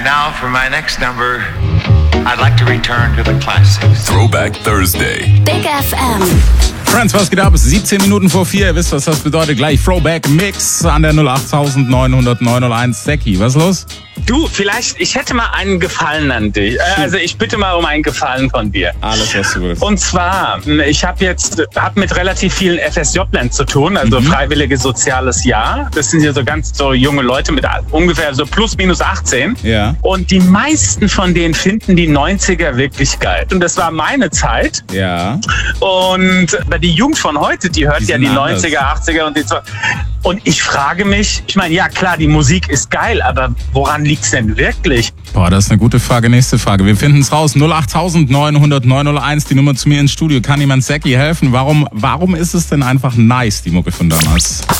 And now for my next number, I'd like to return to the classics. Throwback Thursday. Big FM. Friends, was geht ab? Es ist 17 Minuten vor 4. Ihr wisst, was das bedeutet. Gleich Throwback Mix an der 08900 901. Säcki, was ist los? Du, vielleicht, ich hätte mal einen Gefallen an dich. Also ich bitte mal um einen Gefallen von dir. Alles, was du willst. Und zwar, ich habe mit relativ vielen FSJ-Lern zu tun, also Freiwillige Soziales Jahr. Das sind ja so ganz so junge Leute mit ungefähr so plus minus 18. Ja. Und die meisten von denen finden die 90er wirklich geil. Und das war meine Zeit. Ja. Und die Jugend von heute, die hört ja die anders. 90er, 80er und die so. Und ich frage mich, ich meine, ja klar, die Musik ist geil, aber woran liegt's denn wirklich? Boah, das ist eine gute Frage. Nächste Frage. Wir finden es raus. 08900 901, die Nummer zu mir ins Studio. Kann jemand Säcki helfen? Warum ist es denn einfach nice, die Mucke von damals?